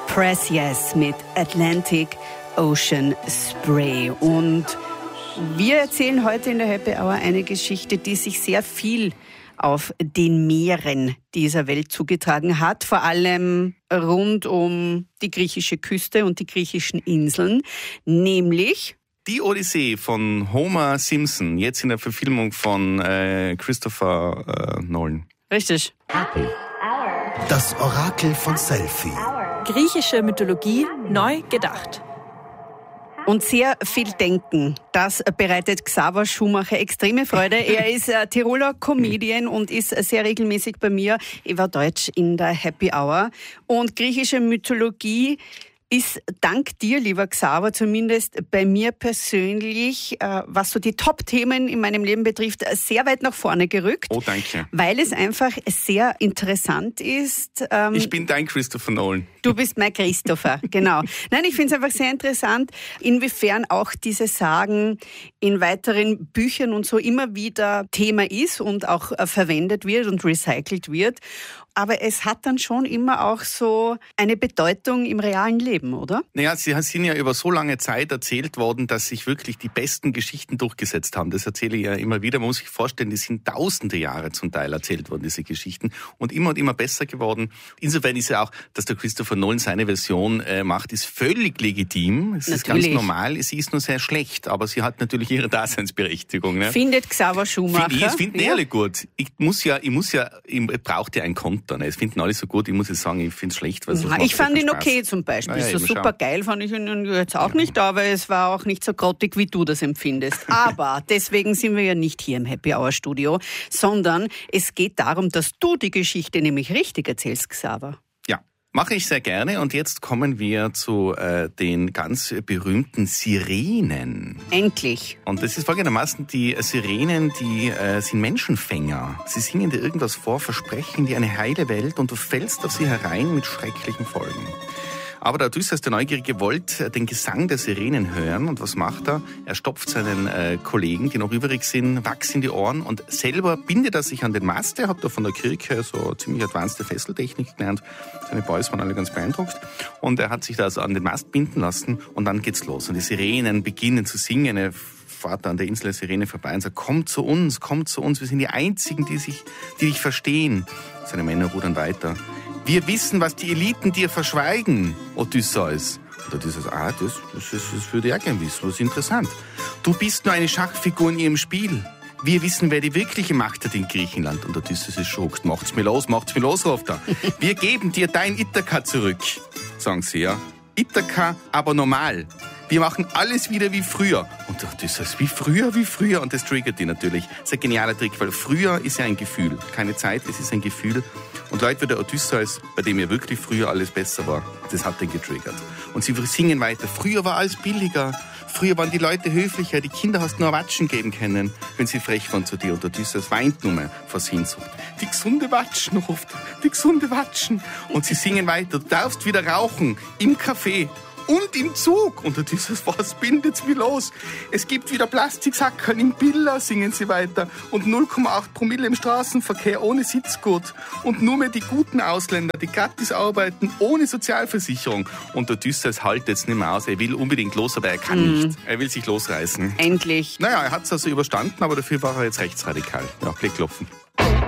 Press Yes mit Atlantic Ocean Spray. Und wir erzählen heute in der Happy Hour eine Geschichte, die sich sehr viel auf den Meeren dieser Welt zugetragen hat, vor allem rund um die griechische Küste und die griechischen Inseln, nämlich die Odyssee von Homer Simpson, jetzt in der Verfilmung von Christopher Nolan. Richtig. Happy Hour. Das Orakel von Selfie. Griechische Mythologie neu gedacht. Und sehr viel Denken, das bereitet Xaver Schumacher extreme Freude. Er ist Tiroler Comedian und ist sehr regelmäßig bei mir, Eva Deutsch, in der Happy Hour. Und griechische Mythologie ist dank dir, lieber Xaver, zumindest bei mir persönlich, was so die Top-Themen in meinem Leben betrifft, sehr weit nach vorne gerückt. Oh, danke. Weil es einfach sehr interessant ist. Ich bin dein Christopher Nolan. Du bist mein Christopher, genau. Nein, ich finde es einfach sehr interessant, inwiefern auch diese Sagen in weiteren Büchern und so immer wieder Thema ist und auch verwendet wird und recycelt wird. Aber es hat dann schon immer auch so eine Bedeutung im realen Leben, oder? Naja, sie sind ja über so lange Zeit erzählt worden, dass sich wirklich die besten Geschichten durchgesetzt haben. Das erzähle ich ja immer wieder. Man muss sich vorstellen, die sind tausende Jahre zum Teil erzählt worden, diese Geschichten. Und immer besser geworden. Insofern ist ja auch, dass der Christopher Nolan seine Version macht, ist völlig legitim. Es ist ganz normal. Sie ist nur sehr schlecht, aber sie hat natürlich ihre Daseinsberechtigung. Ne? Findet Xaver Schumacher. Es finden alle gut. Ich brauche ja ein Konto. Es finden alle so gut, ich muss jetzt sagen, ich finde es schlecht. Weil ich fand ihn okay zum Beispiel. Ja, so super geil fand ich ihn jetzt auch nicht, aber es war auch nicht so grottig, wie du das empfindest. Aber deswegen sind wir ja nicht hier im Happy Hour Studio, sondern es geht darum, dass du die Geschichte nämlich richtig erzählst, Xaver. Mache ich sehr gerne und jetzt kommen wir zu den ganz berühmten Sirenen. Endlich. Und das ist folgendermaßen, die Sirenen, die sind Menschenfänger. Sie singen dir irgendwas vor, versprechen dir eine heile Welt und du fällst auf sie herein mit schrecklichen Folgen. Aber der Odysseus, der Neugierige, wollte den Gesang der Sirenen hören. Und was macht er? Er stopft seinen Kollegen, die noch übrig sind, Wachs in die Ohren und selber bindet er sich an den Mast. Er hat da von der Kirche so ziemlich advanced Fesseltechnik gelernt. Seine Boys waren alle ganz beeindruckt. Und er hat sich da also an den Mast binden lassen und dann geht's los. Und die Sirenen beginnen zu singen. Er fährt an der Insel der Sirene vorbei und sagt, kommt zu uns, wir sind die Einzigen, die dich verstehen. Seine Männer rudern weiter. Wir wissen, was die Eliten dir verschweigen, Odysseus. Und Odysseus, das würde ich auch gerne wissen, das ist interessant. Du bist nur eine Schachfigur in ihrem Spiel. Wir wissen, wer die wirkliche Macht hat in Griechenland. Und Odysseus ist schockt. Macht's mir los, ruft er. Wir geben dir dein Ithaka zurück, sagen sie, ja. Ithaka, aber normal. Wir machen alles wieder wie früher. Und Odysseus, wie früher. Und das triggert die natürlich. Das ist ein genialer Trick, weil früher ist ja ein Gefühl. Keine Zeit, es ist ein Gefühl. Und Leute wie der Odysseus, bei dem ja wirklich früher alles besser war, das hat den getriggert. Und sie singen weiter. Früher war alles billiger. Früher waren die Leute höflicher. Die Kinder hast nur Watschen geben können, wenn sie frech waren zu dir. Und Odysseus weint nur mehr vor Sehnsucht. Die gesunde Watschen, ruft er. Die gesunde Watschen. Und sie singen weiter. Du darfst wieder rauchen im Café. Und im Zug. Und Odysseus, was bindet's mich los? Es gibt wieder Plastiksackerl im Billa, singen sie weiter. Und 0,8 Promille im Straßenverkehr ohne Sitzgurt. Und nur mehr die guten Ausländer, die gratis arbeiten, ohne Sozialversicherung. Und Odysseus hält jetzt nicht mehr aus. Er will unbedingt los, aber er kann nicht. Er will sich losreißen. Endlich. Naja, er hat's also überstanden, aber dafür war er jetzt rechtsradikal. Ja, Blickklopfen.